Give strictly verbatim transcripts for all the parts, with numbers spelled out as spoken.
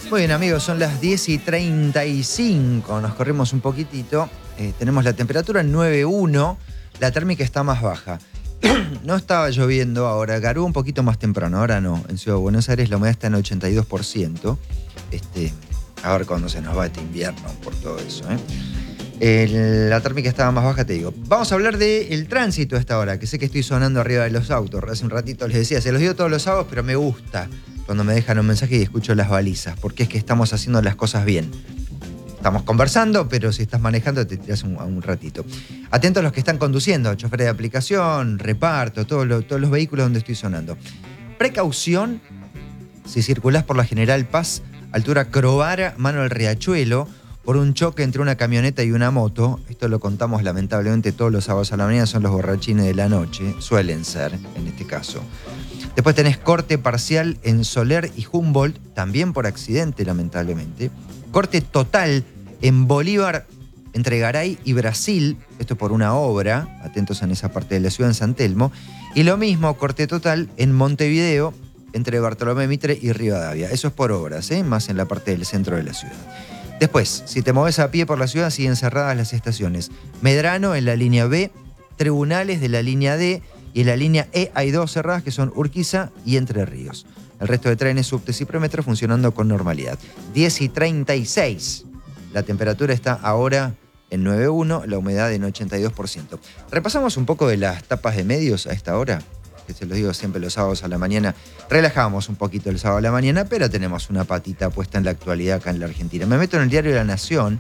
Muy bien, amigos, son las diez y treinta y cinco. Nos corrimos un poquitito. Eh, tenemos la temperatura en nueve punto uno. La térmica está más baja. No estaba lloviendo ahora. Garúa un poquito más temprano. Ahora no. En Ciudad de Buenos Aires la humedad está en ochenta y dos por ciento. Este, a ver cuándo se nos va este invierno por todo eso, ¿eh? El, la térmica estaba más baja, te digo. Vamos a hablar del tránsito a esta hora, que sé que estoy sonando arriba de los autos. Hace un ratito les decía, se los digo todos los sábados, pero me gusta cuando me dejan un mensaje y escucho las balizas, porque es que estamos haciendo las cosas bien. Estamos conversando, pero si estás manejando te tiras un, un ratito. Atentos a los que están conduciendo, choferes de aplicación, reparto, todo lo, todos los vehículos donde estoy sonando. Precaución si circulás por la General Paz, altura Crovara, mano al Riachuelo, por un choque entre una camioneta y una moto. Esto lo contamos lamentablemente todos los sábados a la mañana, son los borrachines de la noche, suelen ser en este caso. Después tenés corte parcial en Soler y Humboldt, también por accidente lamentablemente. Corte total en Bolívar, entre Garay y Brasil, esto por una obra, atentos en esa parte de la ciudad, en San Telmo. Y lo mismo, corte total en Montevideo, entre Bartolomé Mitre y Rivadavia. Eso es por obras, ¿eh? Más en la parte del centro de la ciudad. Después, si te moves a pie por la ciudad, siguen cerradas las estaciones. Medrano en la línea B, Tribunales de la línea D, y en la línea E hay dos cerradas que son Urquiza y Entre Ríos. El resto de trenes, subtes y premetros funcionando con normalidad. diez y treinta y seis. La temperatura está ahora en nueve punto uno, la humedad en ochenta y dos por ciento. Repasamos un poco de las tapas de medios a esta hora, que se los digo siempre los sábados a la mañana. Relajamos un poquito el sábado a la mañana, pero tenemos una patita puesta en la actualidad acá en la Argentina. Me meto en el diario La Nación,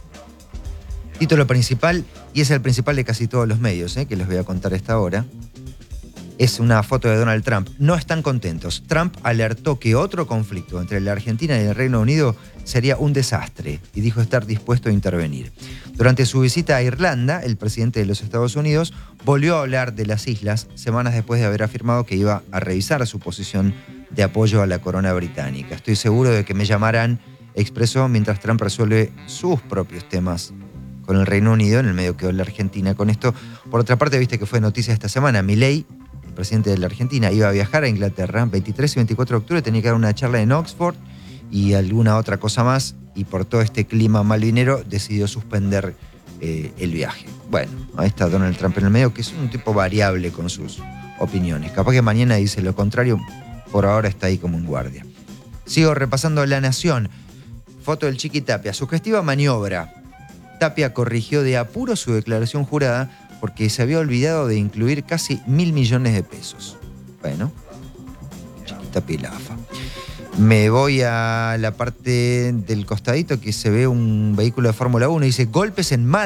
título principal, y es el principal de casi todos los medios, ¿eh? Que les voy a contar a esta hora. Es una foto de Donald Trump. No están contentos. Trump alertó que otro conflicto entre la Argentina y el Reino Unido sería un desastre y dijo estar dispuesto a intervenir. Durante su visita a Irlanda, el presidente de los Estados Unidos volvió a hablar de las islas semanas después de haber afirmado que iba a revisar su posición de apoyo a la corona británica. Estoy seguro de que me llamarán, expresó mientras Trump resuelve sus propios temas con el Reino Unido. En el medio quedó la Argentina con esto. Por otra parte, viste que fue noticia esta semana, Milei, presidente de la Argentina, iba a viajar a Inglaterra, veintitrés y veinticuatro de octubre, tenía que dar una charla en Oxford y alguna otra cosa más, y por todo este clima malvinero decidió suspender eh, el viaje. Bueno, ahí está Donald Trump en el medio, que es un tipo variable con sus opiniones. Capaz que mañana dice lo contrario, por ahora está ahí como un guardia. Sigo repasando La Nación. Foto del Chiqui Tapia. Sugestiva maniobra. Tapia corrigió de apuro su declaración jurada porque se había olvidado de incluir casi mil millones de pesos. Bueno, chiquita pilafa. Me voy a la parte del costadito que se ve un vehículo de Fórmula uno y dice golpes en Málaga.